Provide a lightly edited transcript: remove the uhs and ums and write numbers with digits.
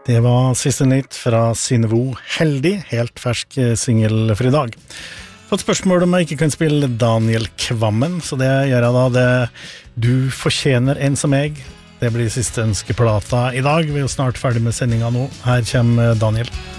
Det var siste nytt fra Synnøve Heldig, helt fersk single for i dag. Fått spørsmål om jeg ikke kan spille Daniel Kvammen, så det gjør jeg da. Det Du fortjener en som meg. Det blir siste ønskeplata i dag. Vi er jo snart ferdig med sendinga nå. Her kommer Daniel.